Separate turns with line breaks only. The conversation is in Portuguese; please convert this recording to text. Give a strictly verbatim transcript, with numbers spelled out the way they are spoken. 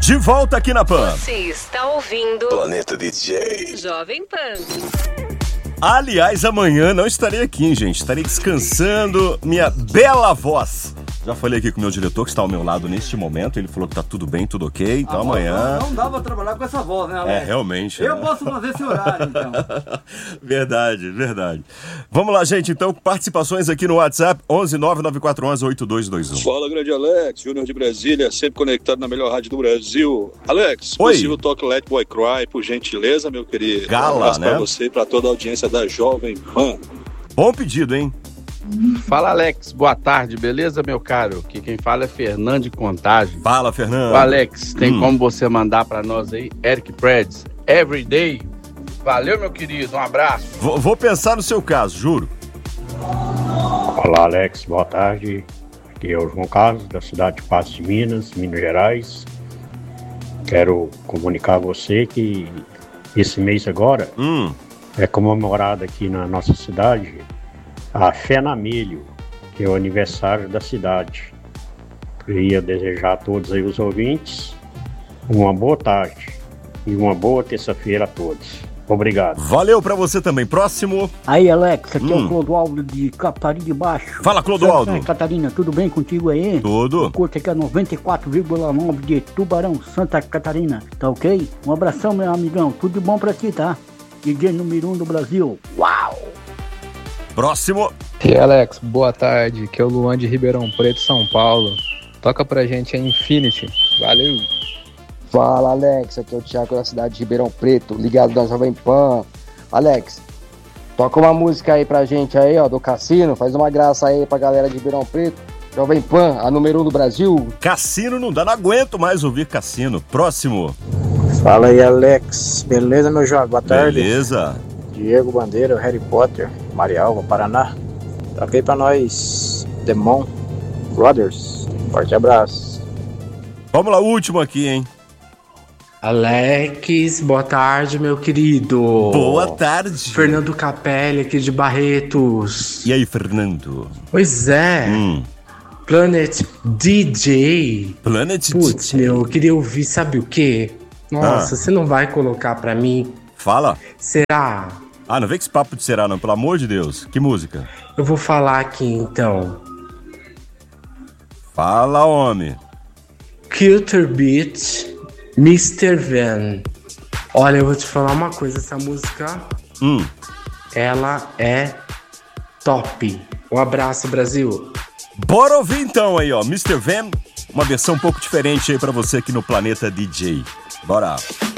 De volta aqui na Pan.
Você está ouvindo
Planeta D J
Jovem Pan.
Aliás, amanhã não estarei aqui, hein, gente. Estarei descansando minha bela voz. Já falei aqui com o meu diretor, que está ao meu lado neste momento. Ele falou que tá tudo bem, tudo ok. Então
a
amanhã...
Não, não dá pra trabalhar com essa voz, né, Alex?
É, realmente.
Eu
é.
posso fazer esse horário, então.
Verdade, verdade. Vamos lá, gente. Então, participações aqui no WhatsApp. onze nove nove quatro um zero oito dois dois um.
Fala, grande Alex. Júnior de Brasília, sempre conectado na melhor rádio do Brasil. Alex,
Oi.
possível toque Let Boy Cry, por gentileza, meu querido.
Gala,
um abraço
né?
pra você e pra toda a audiência da Jovem Pan.
Bom pedido, hein?
Fala, Alex, boa tarde, beleza, meu caro? Aqui quem fala é Fernando de Contagem.
Fala, Fernando.
Ô, Alex, tem
Hum.
como você mandar pra nós aí, Eric Preds, Everyday? Valeu, meu querido, um abraço.
Vou, vou pensar no seu caso, juro.
Olá, Alex, boa tarde. Aqui é o João Carlos, da cidade de Patos de Minas, Minas Gerais. Quero comunicar a você que esse mês agora
Hum.
é comemorado aqui na nossa cidade a Fé na Milho, que é o aniversário da cidade. Queria desejar a todos aí os ouvintes uma boa tarde e uma boa terça-feira a todos. Obrigado.
Valeu pra você também. Próximo.
Aí, Alex, aqui é
Hum.
o Clodoaldo de Catarina de Baixo.
Fala, Clodoaldo.
Santa Catarina, tudo bem contigo aí?
Tudo.
Curta aqui é noventa e quatro vírgula nove de Tubarão, Santa Catarina. Tá ok? Um abração, meu amigão. Tudo de bom pra ti, tá? D J número um do Brasil. Uau!
Próximo.
E Alex, boa tarde, que é o Luan de Ribeirão Preto, São Paulo. Toca pra gente a Infinity, valeu.
Fala, Alex, aqui é o Thiago da cidade de Ribeirão Preto, ligado da Jovem Pan. Alex, toca uma música aí pra gente aí, ó, do Cassino, faz uma graça aí pra galera de Ribeirão Preto. Jovem Pan, a número um do Brasil.
Cassino não dá, não aguento mais ouvir Cassino. Próximo.
Fala aí, Alex, beleza, meu jovem? Boa tarde.
Beleza.
Diego Bandeira, Harry Potter, Marialva, Paraná. Toca aí pra nós, Demon Brothers. Forte abraço.
Vamos lá, último aqui, hein?
Alex, boa tarde, meu querido.
Boa tarde.
Fernando Capelli, aqui de Barretos.
E aí, Fernando?
Pois é.
Hum.
Planet D J.
Planet
Putz,
D J.
meu, eu queria ouvir, sabe o quê? Nossa,
Ah.
você não vai colocar pra mim?
Fala.
Será?
Ah, não vem com esse papo de será, não, pelo amor de Deus. Que música?
Eu vou falar aqui, então.
Fala, homem.
Culture Beat, mister Van. Olha, eu vou te falar uma coisa, essa música,
Hum.
ela é top. Um abraço, Brasil.
Bora ouvir então aí, ó. mister Van, uma versão um pouco diferente aí pra você aqui no Planeta D J. Bora.